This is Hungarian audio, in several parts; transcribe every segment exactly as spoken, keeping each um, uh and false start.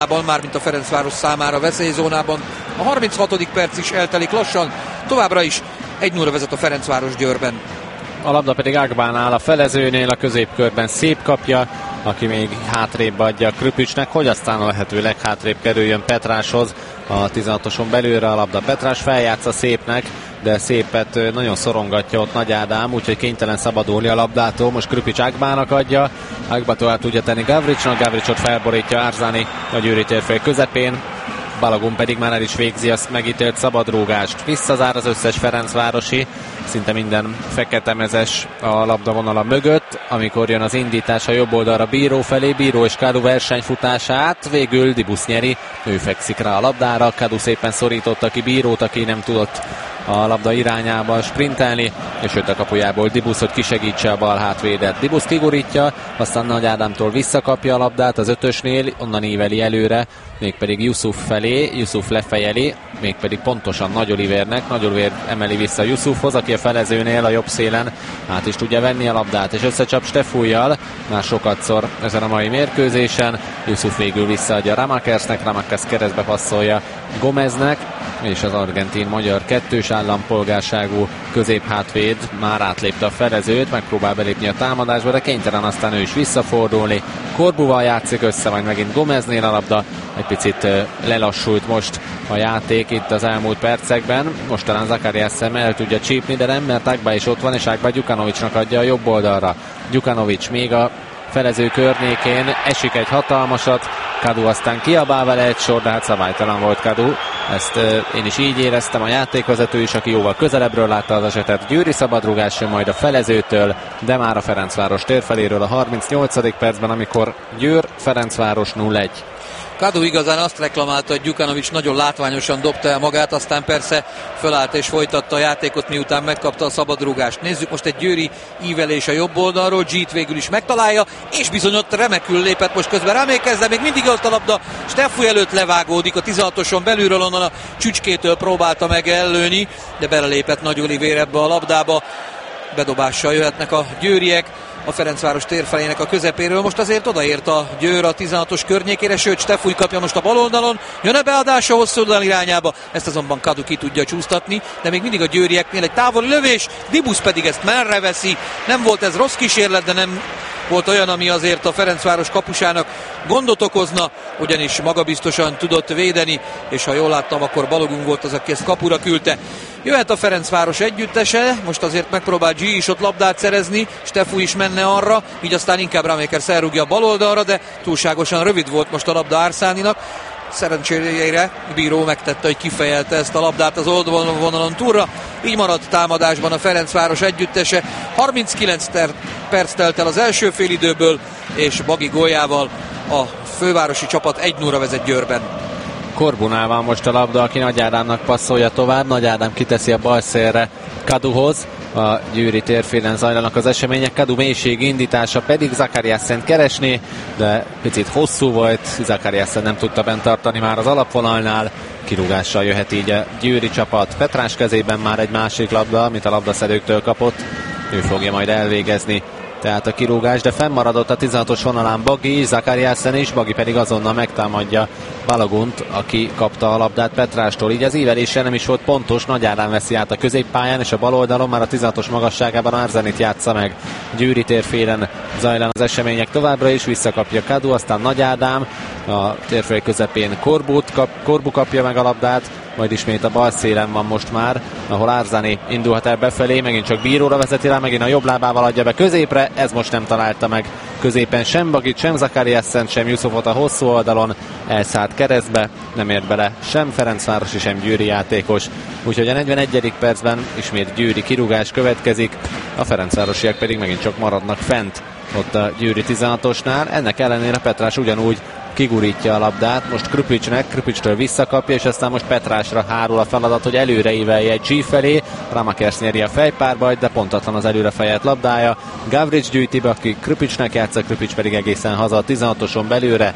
Mármint a Ferencváros számára veszélyzónában. A harminchatodik perc is eltelik lassan, továbbra is egy nulla vezet a Ferencváros Győrben. A labda pedig Agbán áll a felezőnél, a középkörben Szép kapja, aki még hátrébb adja Krüpicsnek, hogy aztán a lehető leghátrébb kerüljön Petráshoz. A tizenhatoson belőle a labda Petrás feljátsza Szépnek, de Szépet nagyon szorongatja ott Nagy Ádám, úgyhogy kénytelen szabadulni a labdától. Most Krüpics Agbának adja, Agba tovább tudja tenni Gavricsnak, Gavricsot felborítja Arzani a győri térfél közepén, Balagun pedig már el is végzi azt megítélt szabadrúgást. Visszazár az összes ferencvárosi, szinte minden feketemezes a labdavonala mögött, amikor jön az indítás a jobb oldalra Bíró felé, Bíró és Kadu versenyfutását, végül Dibusz nyeri, ő fekszik rá a labdára, Kadu szépen szorította ki Bírót, aki nem tudott a labda irányába sprintelni, és jött a kapujából Dibusz, hogy kisegítse a bal hátvédet. Dibusz kigurítja, aztán Nagy Ádámtól visszakapja a labdát az ötösnél, onnan íveli előre, mégpedig Yusuf felé, Yusuf lefejeli, mégpedig pontosan Nagy Olivernek, Nagy Oliver emeli vissza Yusufhoz, aki a felezőnél a jobb szélen át is tudja venni a labdát, és összecsap Stefújjal, már sokatszor ezen a mai mérkőzésen. Yusuf végül visszaadja Ramakersnek, Ramakers keresztbe passzolja Gomeznek, és az argentin-magyar kettős állampolgárságú középhátvéd már átlépte a felezőt, megpróbál belépni a támadásba, de kénytelen aztán ő is visszafordulni. Korbuval játszik össze, majd megint Gomeznél a labda, egy picit lelassult most a játék itt az elmúlt percekben. Most talán Zakariás szem el tudja csípni, de nem, mert Agba is ott van, és Agba Gyukanovicsnak adja a jobb oldalra. Gyukanovics még a felező környékén esik egy hatalmasat, Kadu aztán kiabál vele egy sor, de hát szabálytalan volt Kadu. Ezt euh, én is így éreztem, a játékvezető is, aki jóval közelebbről látta az esetet. Győri szabadrugás jön majd a felezőtől, de már a Ferencváros térfeléről a harmincnyolcadik percben, amikor Győr Ferencváros nulla egy. Kadu igazán azt reklamálta, hogy Gyukanovics nagyon látványosan dobta el magát, aztán persze fölállt és folytatta a játékot, miután megkapta a szabadrúgást. Nézzük most egy győri ívelés a jobb oldalról, G-t végül is megtalálja, és bizony ott remekül lépett most közben Ramékez, de még mindig ott a labda Stefúj előtt levágódik, a tizenhatoson belülről, onnan a csücskétől próbálta meg ellőni, de belelépett Nagy Olivér ebbe a labdába. Bedobással jöhetnek a győriek a Ferencváros térfelének a közepéről. Most azért odaért a Győr a tizenhatos környékére, sőt Stefúj kapja most a bal oldalon, jön a beadása hosszú oldal irányába, ezt azonban Kadu ki tudja csúsztatni, de még mindig a győrieknél egy távoli lövés, Dibusz pedig ezt merre veszi. Nem volt ez rossz kísérlet, de nem volt olyan, ami azért a Ferencváros kapusának gondot okozna, ugyanis magabiztosan tudott védeni, és ha jól láttam, akkor Balogun volt az, aki ezt kapura küldte. Jöhet a Ferencváros együttese, most azért megpróbál G is ott labdát szerezni, Stefúj is menne arra, így aztán inkább Ramékers elrúgja a bal oldalra, de túlságosan rövid volt most a labda Arsáninak. Szerencsére Bíró megtette, hogy kifejelte ezt a labdát az oldalvonalon túlra, így maradt támadásban a Ferencváros együttese. harminckilenc ter- perc telt el az első félidőből, és Bagi góljával a fővárosi csapat egy nulla vezet Győrben. Korbunál van most a labda, aki Nagy Ádámnak passzolja tovább. Nagy Ádám kiteszi a bal szélre Kaduhoz. A győri térfélen zajlanak az események. Kadu mélységi indítása pedig Zakariasszent keresné, de picit hosszú volt. Zakariassen nem tudta bent tartani már az alapvonalnál. Kirúgással jöhet így a győri csapat. Petrás kezében már egy másik labda, amit a labdaszedőktől kapott. Ő fogja majd elvégezni tehát a kirúgás, de fennmaradott a tizenhatos vonalán Bagi, Zakariassen is, Bagi pedig azonnal megtámadja Balagunt, aki kapta a labdát Petrástól. Így az ívelése nem is volt pontos, Nagy Ádám veszi át a középpályán, és a bal oldalon már a tizenhatos magasságában Arzenit játsza meg. Győri térfélen zajlanak az események továbbra is, visszakapja Kadu, aztán Nagy Ádám, a térfél közepén Korbut kap, Korbu kapja meg a labdát, majd ismét a bal szélen van most már, ahol Arzani indulhat el befelé, megint csak Bíróra vezeti rá, megint a jobb lábával adja be középre, ez most nem találta meg középen sem Bagit, sem Zakariassent, sem Yusufot a hosszú oldalon, elszállt keresztbe, nem ért bele sem Ferencvárosi, sem győri játékos, úgyhogy a negyvenegyedik percben ismét győri kirúgás következik, a ferencvárosiak pedig megint csak maradnak fent ott a győri tizenhatosnál, ennek ellenére Petrás ugyanúgy kigurítja a labdát, most Krüpicsnek, Krüpicstől visszakapja, és aztán most Petrásra hárul a feladat, hogy előre ívelje egy G felé, Ramakers nyeri a fejpárbajt, de pontatlan az előre fejelt labdája, Gavrics gyűjti be, aki Krüpicsnek játszik, Krüpics pedig egészen haza a tizenhatoson belőle,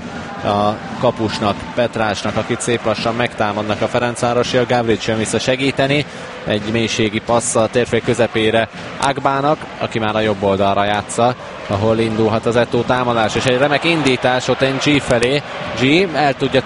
a kapusnak, Petrásnak, akit szép lassan megtámadnak a Ferencvárosiak. Gavrics jön vissza segíteni, egy mélységi passza a térfél közepére Agbának, aki már a jobb oldalra játsza, ahol indulhat az Eto'o támadás, és egy remek indítás ott G felé. G el tudja